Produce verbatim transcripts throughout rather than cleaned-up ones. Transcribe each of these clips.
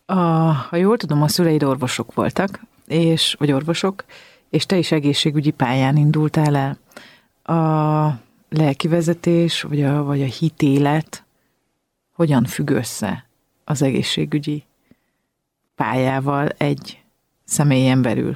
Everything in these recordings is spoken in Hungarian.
A, ha jól tudom, a szüleid orvosok voltak, és, vagy orvosok, és te is egészségügyi pályán indultál el. A lelkivezetés, vagy a, vagy a hitélet hogyan függ össze az egészségügyi pályával egy személyen belül?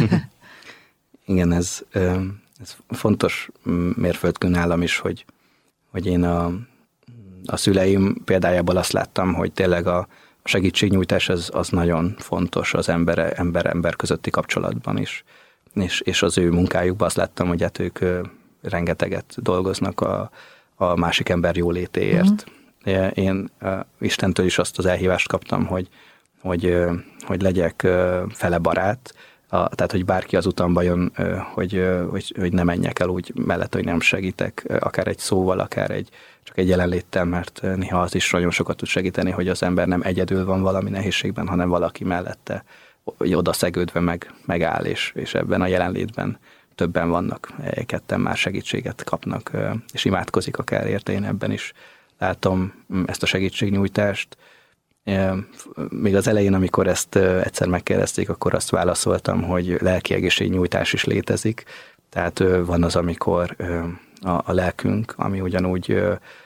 Igen, ez, ez fontos mérföldkő nálam is, hogy, hogy én a, a szüleim példájából azt láttam, hogy tényleg a segítségnyújtás az, az nagyon fontos az ember, ember, ember közötti kapcsolatban is. És, és az ő munkájukban azt láttam, hogy hát ők rengeteget dolgoznak a, a másik ember jólétéért. Mm. Én Istentől is azt az elhívást kaptam, hogy, hogy, hogy legyek fele barát, a, tehát, hogy bárki az utamba jön, hogy, hogy, hogy ne menjek el úgy mellett, hogy nem segítek, akár egy szóval, akár egy, csak egy jelenléttel, mert néha az is nagyon sokat tud segíteni, hogy az ember nem egyedül van valami nehézségben, hanem valaki mellette oda szegődve meg, megáll, és, és ebben a jelenlétben többen vannak, ketten már segítséget kapnak, és imádkozik akár érte. Én ebben is látom ezt a segítségnyújtást. Még az elején, amikor ezt egyszer megkérdezték, akkor azt válaszoltam, hogy lelki egészségnyújtás is létezik. Tehát van az, amikor a, a lelkünk, ami ugyanúgy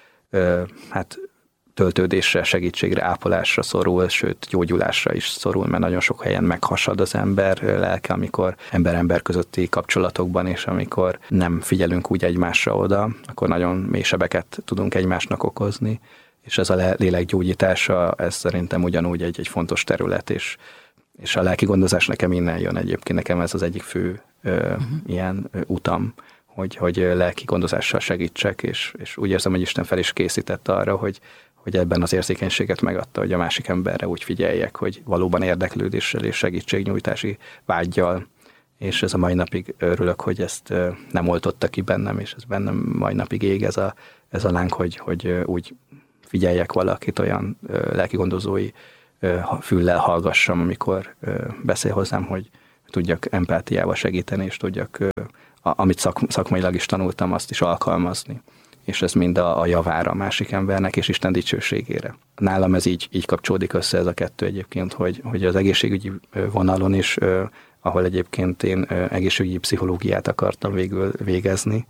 hát töltődésre, segítségre, ápolásra szorul, sőt gyógyulásra is szorul, mert nagyon sok helyen meghasad az ember lelke, amikor ember-ember közötti kapcsolatokban, és amikor nem figyelünk úgy egymásra oda, akkor nagyon mély sebeket tudunk egymásnak okozni, és ez a lélek gyógyítása, ez szerintem ugyanúgy egy, egy fontos terület, és, és a lelki gondozás nekem innen jön egyébként, nekem ez az egyik fő ö, uh-huh. ilyen ö, utam, hogy, hogy lelki gondozással segítsek, és, és úgy érzem, hogy Isten fel is készített arra, hogy hogy ebben az érzékenységet megadta, hogy a másik emberre úgy figyeljek, hogy valóban érdeklődéssel és segítségnyújtási vággyal, és ez a mai napig örülök, hogy ezt nem oltotta ki bennem, és ez bennem mai napig ég ez a, ez a láng, hogy, hogy úgy figyeljek valakit, olyan lelkigondozói füllel hallgassam, amikor beszél hozzám, hogy tudjak empátiával segíteni, és tudjak, amit szak, szakmailag is tanultam, azt is alkalmazni. És ez mind a, a javára a másik embernek, és Isten dicsőségére. Nálam ez így, így kapcsolódik össze ez a kettő egyébként, hogy, hogy az egészségügyi vonalon is, ahol egyébként én egészségügyi pszichológiát akartam végül végezni,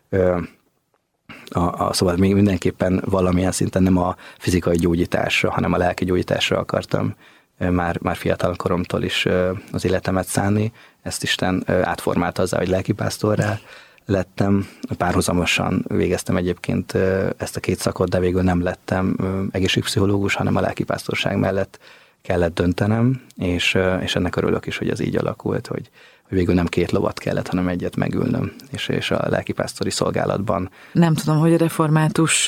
a, a, szóval még mindenképpen valamilyen szinten nem a fizikai gyógyításra, hanem a lelki gyógyításra akartam már, már fiatal koromtól is az életemet szánni. Ezt Isten átformálta azzal, hogy lelkipásztorrá lettem. Párhuzamosan végeztem egyébként ezt a két szakot, de végül nem lettem egészségpszichológus, hanem a lelkipásztorság mellett kellett döntenem, és, és ennek örülök is, hogy ez így alakult, hogy, hogy végül nem két lovat kellett, hanem egyet megülnöm, és, és a lelkipásztori szolgálatban. Nem tudom, hogy a református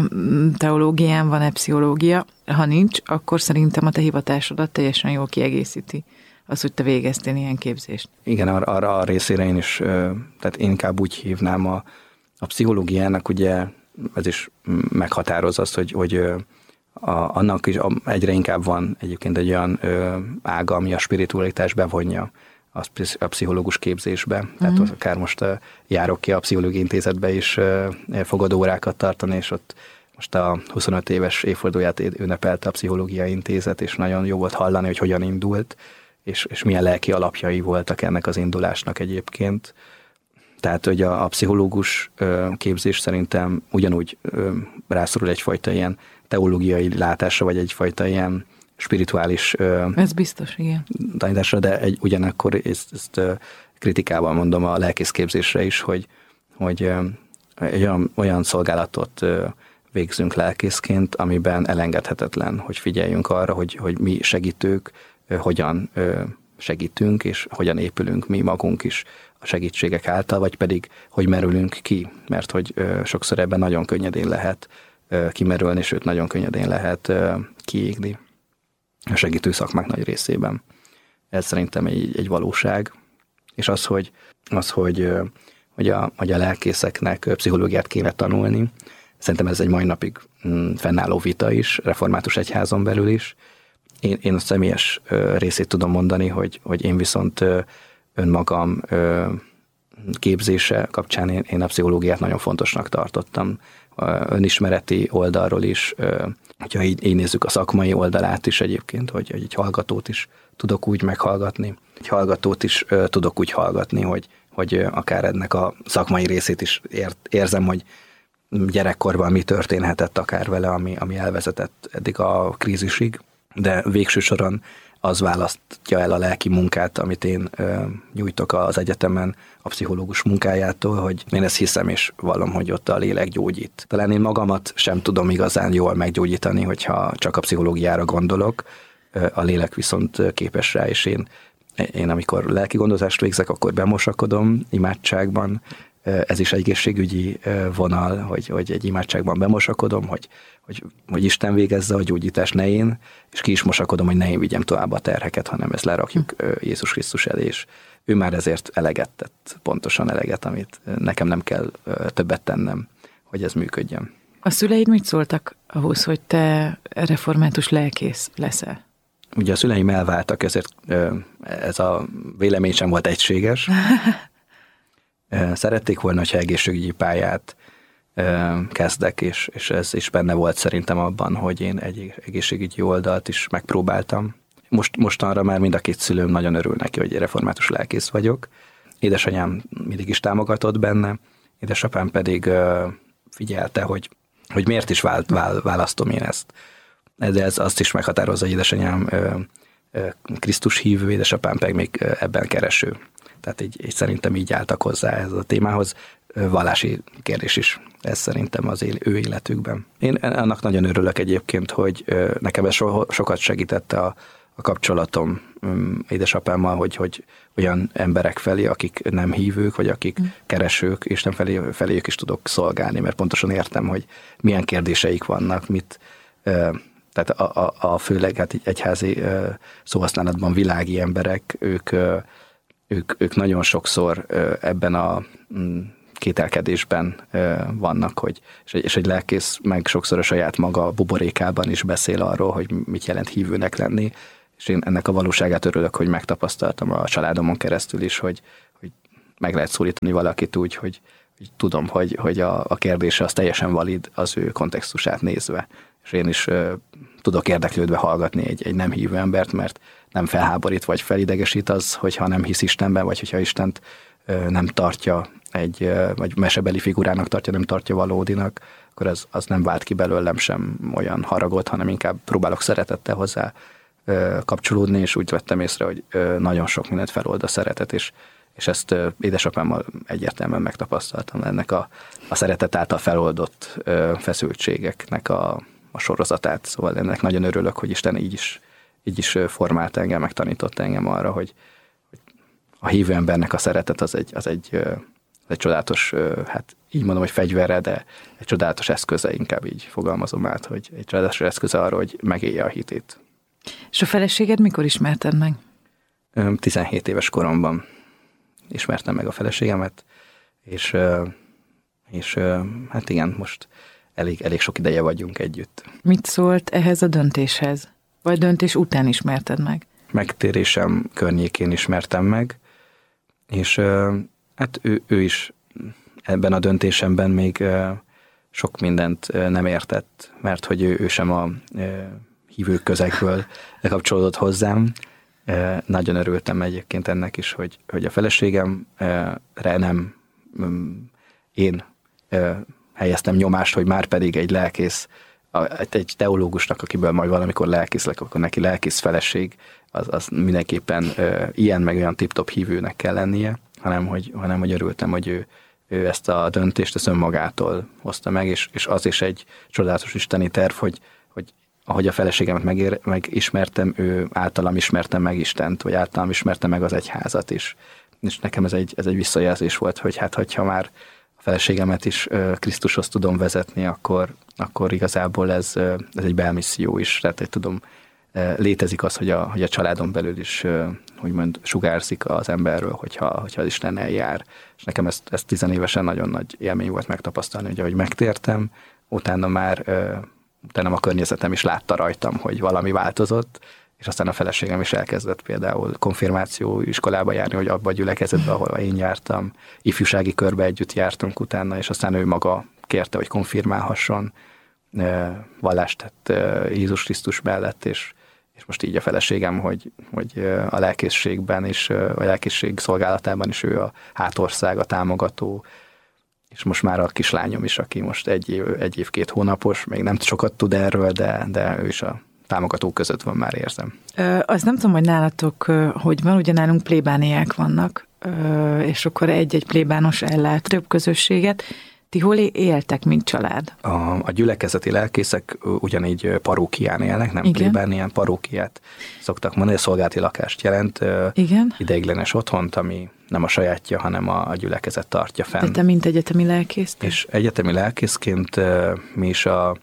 teológián van-e pszichológia. Ha nincs, akkor szerintem a te hivatásodat teljesen jól kiegészíti az, hogy te végeztél ilyen képzést. Igen, arra, arra a részére én is, tehát én inkább úgy hívnám a, a pszichológiának, ugye ez is meghatároz azt, hogy, hogy a, annak is egyre inkább van egyébként egy olyan ága, ami a spiritualitás bevonja a pszichológus képzésbe. Mm-hmm. Tehát akár most járok ki a Pszichológiai Intézetbe is fogadóórákat tartani, és ott most a huszonöt éves évfordulóját ünnepelte a Pszichológiai Intézet, és nagyon jó volt hallani, hogy hogyan indult, és, és milyen lelki alapjai voltak ennek az indulásnak egyébként. Tehát, hogy a, a pszichológus képzés szerintem ugyanúgy rászorul egyfajta ilyen teológiai látásra, vagy egyfajta ilyen spirituális ez biztos, igen. tanításra, de egy, ugyanakkor ezt, ezt kritikával mondom a lelkészképzésre is, hogy, hogy egy olyan, olyan szolgálatot végzünk lelkészként, amiben elengedhetetlen, hogy figyeljünk arra, hogy, hogy mi segítők hogyan segítünk, és hogyan épülünk mi magunk is a segítségek által, vagy pedig hogy merülünk ki, mert hogy sokszor ebben nagyon könnyedén lehet kimerülni, sőt nagyon könnyedén lehet kiégni a segítő szakmák nagy részében. Ez szerintem egy, egy valóság, és az, hogy, az, hogy, hogy, a, hogy a lelkészeknek pszichológiát kéne tanulni, szerintem ez egy mai napig fennálló vita is, református egyházon belül is. Én, én a személyes részét tudom mondani, hogy, hogy én viszont önmagam képzése kapcsán én, én a pszichológiát nagyon fontosnak tartottam, önismereti oldalról is, hogyha így, így nézzük a szakmai oldalát is egyébként, hogy egy hallgatót is tudok úgy meghallgatni, egy hallgatót is tudok úgy hallgatni, hogy, hogy akár ennek a szakmai részét is ér, érzem, hogy gyerekkorban mi történhetett akár vele, ami, ami elvezetett eddig a krízisig, de végső soron az választja el a lelki munkát, amit én ö, nyújtok az egyetemen a pszichológus munkájától, hogy én ezt hiszem és vallom, hogy ott a lélek gyógyít. Talán én magamat sem tudom igazán jól meggyógyítani, hogyha csak a pszichológiára gondolok, a lélek viszont képes rá, és én, én amikor lelki gondozást végzek, akkor bemosakodom imádságban. Ez is egy egészségügyi vonal, hogy, hogy egy imádságban bemosakodom, hogy, hogy, hogy Isten végezze a gyógyítást, ne én, és ki is mosakodom, hogy ne én vigyem tovább a terheket, hanem ezt lerakjuk Jézus Krisztus elé, és ő már ezért eleget tett, pontosan eleget, amit nekem nem kell többet tennem, hogy ez működjön. A szüleid mit szóltak ahhoz, hogy te református lelkész leszel? Ugye a szüleim elváltak, ezért ez a vélemény sem volt egységes. Szerették volna, hogyha egészségügyi pályát kezdek, és, és ez is benne volt szerintem abban, hogy én egy egészségügyi oldalt is megpróbáltam. Most, mostanra már mind a két szülőm nagyon örül neki, hogy református lelkész vagyok. Édesanyám mindig is támogatott benne, édesapám pedig figyelte, hogy, hogy miért is vált, vál, választom én ezt. De ez azt is meghatározza, hogy édesanyám Krisztus hívő, édesapám pedig még ebben kereső. Tehát így, így szerintem így álltak hozzá ez a témához. Vallási kérdés is ez szerintem az él, ő életükben. Én annak nagyon örülök egyébként, hogy nekem ez so, sokat segítette a, a kapcsolatom édesapámmal, hogy, hogy olyan emberek felé, akik nem hívők, vagy akik mm. keresők, és nem felé, feléjük is tudok szolgálni, mert pontosan értem, hogy milyen kérdéseik vannak, mit... Tehát a, a, a főleg hát egyházi szóhasználatban világi emberek, ők, ők, ők nagyon sokszor ebben a kételkedésben vannak, hogy, és egy lelkész meg sokszor a saját maga buborékában is beszél arról, hogy mit jelent hívőnek lenni, és én ennek a valóságát örülök, hogy megtapasztaltam a családomon keresztül is, hogy, hogy meg lehet szólítani valakit úgy, hogy, hogy tudom, hogy, hogy a, a kérdése az teljesen valid az ő kontextusát nézve. És én is uh, tudok érdeklődve hallgatni egy, egy nem hívő embert, mert nem felháborít vagy felidegesít az, hogyha nem hisz Istenben, vagy hogyha Istent uh, nem tartja egy, uh, vagy mesebeli figurának tartja, nem tartja valódinak, akkor az, az nem vált ki belőlem sem olyan haragot, hanem inkább próbálok szeretettel hozzá uh, kapcsolódni, és úgy vettem észre, hogy uh, nagyon sok mindent felold a szeretet, és és ezt uh, édesapámmal egyértelműen megtapasztaltam, ennek a, a szeretet által feloldott uh, feszültségeknek a a sorozatát, szóval ennek nagyon örülök, hogy Isten így is, így is formált engem, megtanított engem arra, hogy, hogy a hívő embernek a szeretet az egy, az egy, az egy csodálatos, hát így mondom, hogy fegyvere, de egy csodálatos eszköze, inkább így fogalmazom át, hogy egy csodálatos eszköze arra, hogy megélje a hitét. És a feleséged mikor ismerted meg? tizenhét éves koromban ismertem meg a feleségemet, és, és hát igen, most Elég, elég sok ideje vagyunk együtt. Mit szólt ehhez a döntéshez? Vagy döntés után ismerted meg? Megtérésem környékén ismertem meg, és hát ő, ő is ebben a döntésemben még sok mindent nem értett, mert hogy ő, ő sem a hívők közegből kapcsolódott hozzám. Nagyon örültem egyébként ennek is, hogy, hogy a feleségemre nem én helyeztem nyomást, hogy már pedig egy lelkész, egy teológusnak, akiből majd valamikor lelkész lek, akkor neki lelkész feleség, az, az mindenképpen ö, ilyen meg olyan tip-top hívőnek kell lennie, hanem hogy, hanem, hogy örültem, hogy ő, ő ezt a döntést ezt önmagától hozta meg, és, és az is egy csodálatos isteni terv, hogy, hogy ahogy a feleségemet megér, megismertem, ő általam ismerte meg Istent, vagy általam ismerte meg az egyházat is. És nekem ez egy, ez egy visszajelzés volt, hogy hát, hogyha már feleségemet is Krisztushoz tudom vezetni, akkor, akkor igazából ez, ez egy belmisszió is. Tehát, hogy tudom, létezik az, hogy a, hogy a családon belül is úgymond sugárzik az emberről, hogyha, hogyha az Istennel jár. És nekem ez, ez tizenévesen nagyon nagy élmény volt megtapasztalni, hogy ahogy megtértem, utána már utána a környezetem is látta rajtam, hogy valami változott, és aztán a feleségem is elkezdett például konfirmáció iskolába járni, hogy abba a gyülekezetbe, ahol én jártam, ifjúsági körbe együtt jártunk utána, és aztán ő maga kérte, hogy konfirmálhasson, vallást tett Jézus Krisztus mellett, és, és most így a feleségem, hogy, hogy a lelkészségben és a lelkészség szolgálatában is ő a hátország, a támogató, és most már a kislányom is, aki most egy év, egy év két hónapos, még nem sokat tud erről, de, de ő is a támogatók között van, már érzem. Ö, azt nem tudom, hogy nálatok hogy van, ugye nálunk plébániák vannak, ö, és akkor egy-egy plébános ellát több közösséget. Ti hol éltek, mint család? A, a gyülekezeti lelkészek ugyanígy parókián élnek, nem plébánián, parókiát szoktak mondani, a szolgálati lakást jelent. Igen? Ideiglenes otthont, ami nem a sajátja, hanem a, a gyülekezet tartja fenn. De te mint egyetemi lelkész? És egyetemi lelkészként mi is a...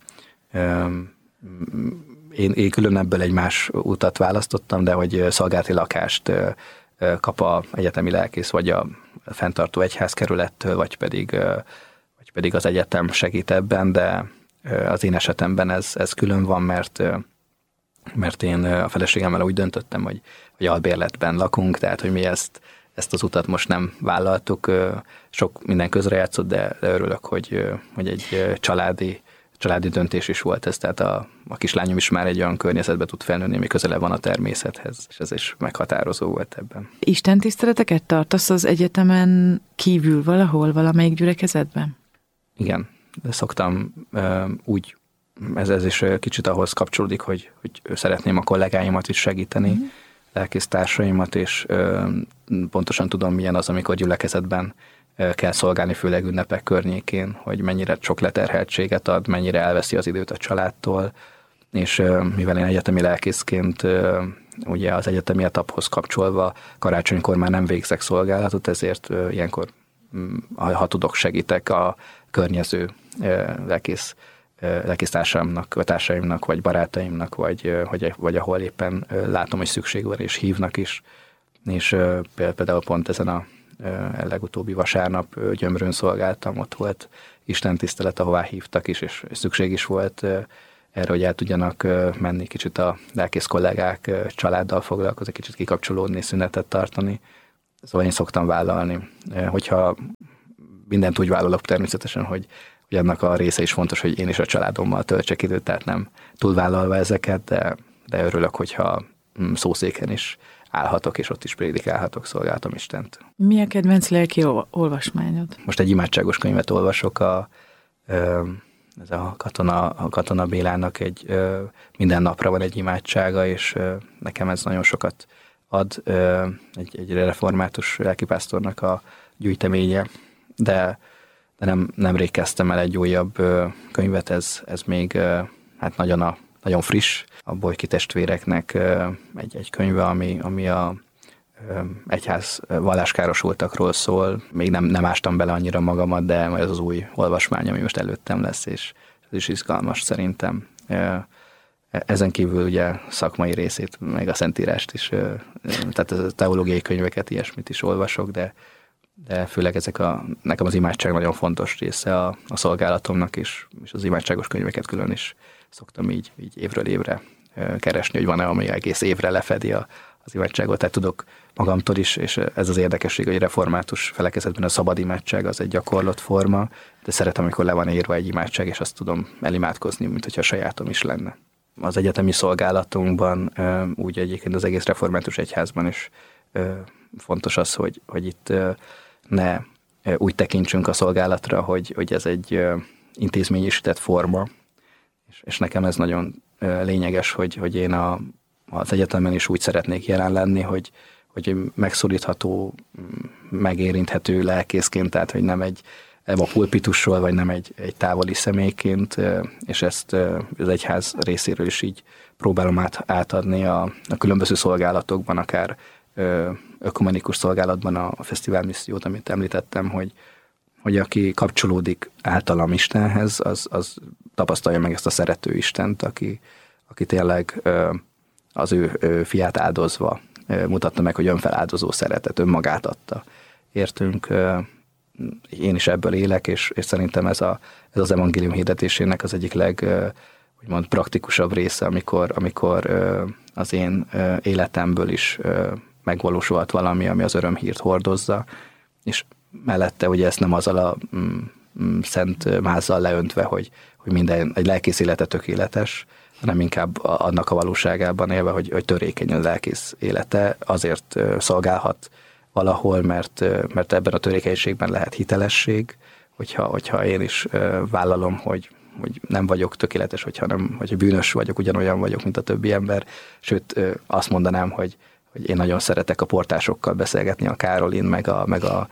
Én, én külön ebből egy más utat választottam, de hogy szolgálati lakást kap a egyetemi lelkész, vagy a fenntartó egyházkerülettől, vagy pedig, vagy pedig az egyetem segít ebben, de az én esetemben ez, ez külön van, mert, mert én a feleségemmel úgy döntöttem, hogy, hogy albérletben lakunk, tehát hogy mi ezt, ezt az utat most nem vállaltuk. Sok minden közrejátszott, de, de örülök, hogy, hogy egy családi Családi döntés is volt ez, tehát a, a kislányom is már egy olyan környezetbe tud felnőni, ami közelebb van a természethez, és ez is meghatározó volt ebben. Isten tiszteleteket tartasz az egyetemen kívül valahol, valamelyik gyülekezetben? Igen, de szoktam úgy, ez, ez is kicsit ahhoz kapcsolódik, hogy, hogy szeretném a kollégáimat is segíteni, mm-hmm. lelkésztársaimat, és pontosan tudom, milyen az, amikor gyülekezetben kell szolgálni, főleg ünnepek környékén, hogy mennyire sok leterheltséget ad, mennyire elveszi az időt a családtól, és mivel én egyetemi lelkészként ugye az egyetemi etaphoz kapcsolva karácsonykor már nem végzek szolgálatot, ezért ilyenkor, ha tudok, segítek a környező lelkész, lelkésztársaimnak, vagy társaimnak, vagy barátaimnak, vagy, vagy, vagy ahol éppen látom, hogy szükség van, és hívnak is, és például pont ezen a legutóbbi vasárnap Gyömrőn szolgáltam, ott volt istentisztelet, ahová hívtak is, és szükség is volt erre, hogy el tudjanak menni kicsit a lelkész kollégák, családdal foglalkozni, kicsit kikapcsolódni, szünetet tartani. Szóval én szoktam vállalni. Hogyha mindent úgy vállalok természetesen, hogy, hogy annak a része is fontos, hogy én is a családommal töltsek időt, tehát nem túlvállalva ezeket, de, de örülök, hogyha szószéken is állhatok, és ott is prédikálhatok, szolgáltam Istent. Mi a kedvenc lelki olvasmányod? Most egy imádságos könyvet olvasok, a, ez a Katona, a Katona Bélának egy minden napra van egy imádsága, és nekem ez nagyon sokat ad, egy, egy református lelkipásztornak a gyűjteménye, de, de nem, nemrég kezdtem el egy újabb könyvet, ez, ez még hát nagyon, a, nagyon friss, a Bolyki testvéreknek egy, egy könyve, ami, ami a egyház valláskárosultakról szól. Még nem, nem ástam bele annyira magamat, de ez az új olvasmány, ami most előttem lesz, és ez is izgalmas szerintem. Ezen kívül ugye szakmai részét, meg a Szentírást is, tehát a teológiai könyveket, ilyesmit is olvasok, de, de főleg ezek a, nekem az imádság nagyon fontos része a, a szolgálatomnak is, és az imádságos könyveket külön is szoktam így, így évről évre keresni, hogy van-e, ami egész évre lefedi a, az imádságot. Tehát tudok magamtól is, és ez az érdekesség, hogy református felekezetben a szabad imádság az egy gyakorlott forma, de szeretem, amikor le van írva egy imádság, és azt tudom elimádkozni, mint hogyha a sajátom is lenne. Az egyetemi szolgálatunkban, úgy egyébként az egész református egyházban is fontos az, hogy, hogy itt ne úgy tekintsünk a szolgálatra, hogy, hogy ez egy intézményesített forma, és, és nekem ez nagyon lényeges, hogy, hogy én a, az egyetemen is úgy szeretnék jelen lenni, hogy, hogy megszólítható, megérinthető lelkészként, tehát hogy nem egy a pulpitusról, vagy nem egy, egy távoli személyként, és ezt az egyház részéről is így próbálom át, átadni a, a különböző szolgálatokban, akár ökumenikus szolgálatban a fesztivál missziót, amit említettem, hogy, hogy aki kapcsolódik általam Istenhez, az, az tapasztalja meg ezt a szerető Istent, aki, aki tényleg az ő, ő fiát áldozva mutatta meg, hogy önfeláldozó szeretet, önmagát adta. Értünk, én is ebből élek, és, és szerintem ez, a, ez az evangélium hirdetésének az egyik leg, úgymond praktikusabb része, amikor, amikor az én életemből is megvalósulhat valami, ami az örömhírt hordozza, és mellette ugye ezt nem azzal a szent mázzal leöntve, hogy, hogy minden, egy lelkész élete tökéletes, hanem inkább annak a valóságában élve, hogy, hogy törékeny a lelkész élete, azért szolgálhat valahol, mert, mert ebben a törékenységben lehet hitelesség, hogyha, hogyha én is vállalom, hogy, hogy nem vagyok tökéletes, hogyha, nem, hogyha bűnös vagyok, ugyanolyan vagyok, mint a többi ember. Sőt, azt mondanám, hogy, hogy én nagyon szeretek a portásokkal beszélgetni, a Károlin, meg a, meg a,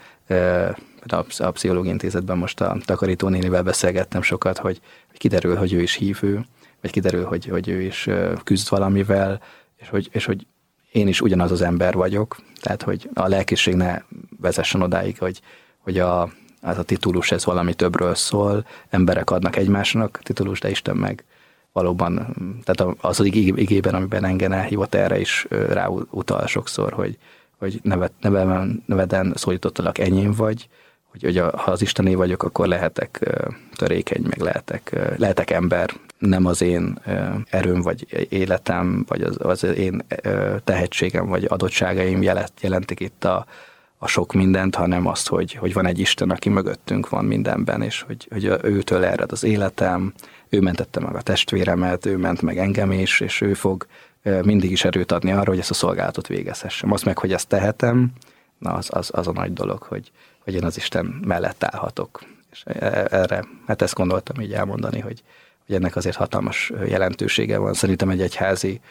a, a Pszichológiai Intézetben most a takarítónénivel beszélgettem sokat, hogy, hogy kiderül, hogy ő is hívő, vagy kiderül, hogy, hogy ő is küzd valamivel, és hogy, és hogy én is ugyanaz az ember vagyok, tehát hogy a lelkészség ne vezessen odáig, hogy, hogy a, az a titulus ez valami többről szól, emberek adnak egymásnak titulus, de Isten meg valóban, tehát az az igében, amiben engem elhívott, erre is ráutal sokszor, hogy, hogy neved, neveden, neveden szólítottalak, enyém vagy, hogy, hogy a, ha az Istené vagyok, akkor lehetek törékeny, meg lehetek, lehetek ember, nem az én erőm, vagy életem, vagy az, az én tehetségem, vagy adottságaim jelentik itt a, a sok mindent, hanem azt, hogy, hogy van egy Isten, aki mögöttünk van mindenben, és hogy, hogy őtől ered az életem, ő mentette meg a testvéremet, ő ment meg engem is, és ő fog mindig is erőt adni arra, hogy ezt a szolgálatot végezhessem. Azt meg, hogy ezt tehetem, na az, az, az a nagy dolog, hogy, hogy én az Isten mellett állhatok. És erre, hát ezt gondoltam így elmondani, hogy, hogy ennek azért hatalmas jelentősége van. Szerintem egy egyházi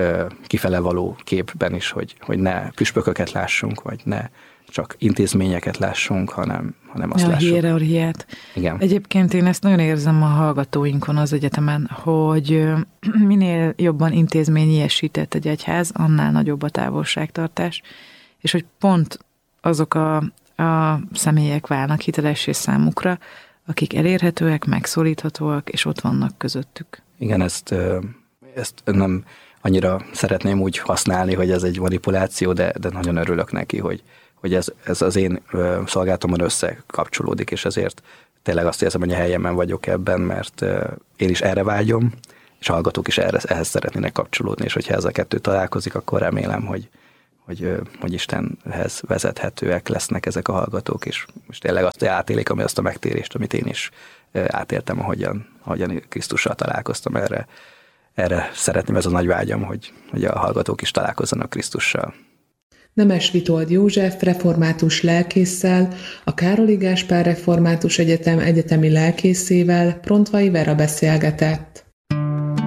kifele való képben is, hogy, hogy ne püspököket lássunk, vagy ne csak intézményeket lássunk, hanem, hanem azt ja, lássuk. Hierarchiát. Igen. Egyébként én ezt nagyon érzem a hallgatóinkon az egyetemen, hogy minél jobban intézményiesített egy egyház, annál nagyobb a távolságtartás, és hogy pont azok a, a személyek válnak hitelessé számukra, akik elérhetőek, megszólíthatóak, és ott vannak közöttük. Igen, ezt, ezt nem annyira szeretném úgy használni, hogy ez egy manipuláció, de, de nagyon örülök neki, hogy, hogy ez, ez az én szolgálatomon összekapcsolódik, és ezért tényleg azt érzem, hogy a helyemen vagyok ebben, mert én is erre vágyom, és a hallgatók is erre, ehhez szeretnének kapcsolódni, és hogyha ez a kettő találkozik, akkor remélem, hogy, hogy, hogy Istenhez vezethetőek lesznek ezek a hallgatók, és most tényleg azt átélik, ami azt a megtérést, amit én is átéltem, ahogyan, ahogyan Krisztussal találkoztam. Erre, erre szeretném, ez a nagy vágyam, hogy, hogy a hallgatók is találkozzanak Krisztussal. Nemes Vitold József református lelkésszel, a Károly Gáspár Református Egyetem egyetemi lelkészével Prontvai Vera beszélgetett.